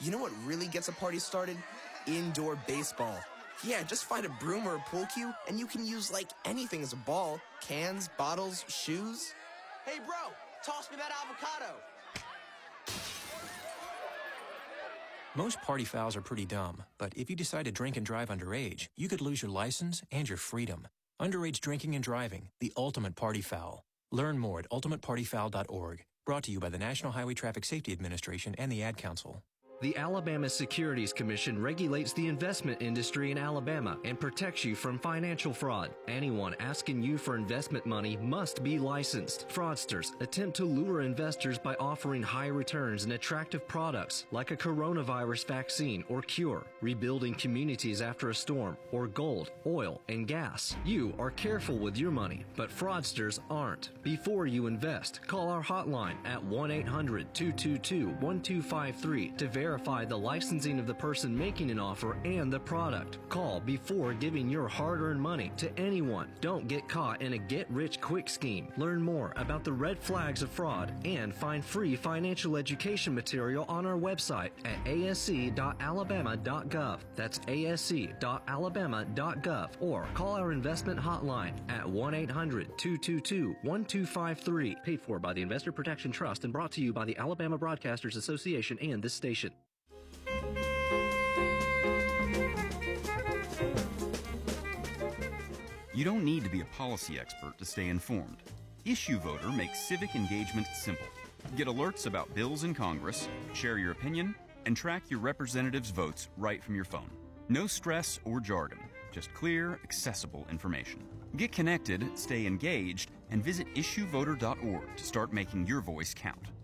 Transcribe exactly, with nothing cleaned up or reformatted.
You know what really gets a party started? Indoor baseball. Yeah, just find a broom or a pool cue, and you can use, like, anything as a ball. Cans, bottles, shoes. Hey, bro, toss me that avocado. Most party fouls are pretty dumb, but if you decide to drink and drive underage, you could lose your license and your freedom. Underage drinking and driving, the ultimate party foul. Learn more at ultimate party foul dot org. Brought to you by the National Highway Traffic Safety Administration and the Ad Council. The Alabama Securities Commission regulates the investment industry in Alabama and protects you from financial fraud. Anyone asking you for investment money must be licensed. Fraudsters attempt to lure investors by offering high returns and attractive products like a coronavirus vaccine or cure, rebuilding communities after a storm, or gold, oil, and gas. You are careful with your money, but fraudsters aren't. Before you invest, call our hotline at one eight hundred, two two two, one two five three to verify Verify the licensing of the person making an offer and the product. Call before giving your hard-earned money to anyone. Don't get caught in a get-rich-quick scheme. Learn more about the red flags of fraud and find free financial education material on our website at a s c dot alabama dot gov. That's a s c dot alabama dot gov, or call our investment hotline at one eight hundred, two two two, one two five three. Paid for by the Investor Protection Trust and brought to you by the Alabama Broadcasters Association and this station. You don't need to be a policy expert to stay informed. Issue Voter makes civic engagement simple. Get alerts about bills in Congress, share your opinion, and track your representatives' votes right from your phone. No stress or jargon, just clear, accessible information. Get connected, stay engaged, and visit issue voter dot org to start making your voice count.